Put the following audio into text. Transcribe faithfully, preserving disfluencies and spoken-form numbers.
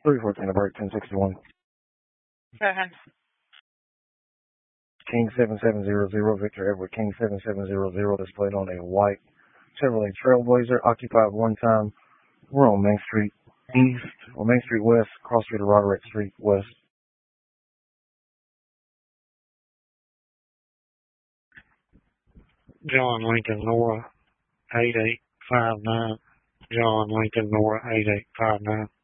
three fourteen Alert, ten sixty-one. Uh-huh. King seven seven zero zero, Victor Edward King seven seven zero zero, displayed on a white Chevrolet Trailblazer, occupied one time. We're on Main Street East, or Main Street West, cross street of Roderick Street West. John Lincoln Nora, eight eight five nine. John Lincoln Nora, eight eight five nine.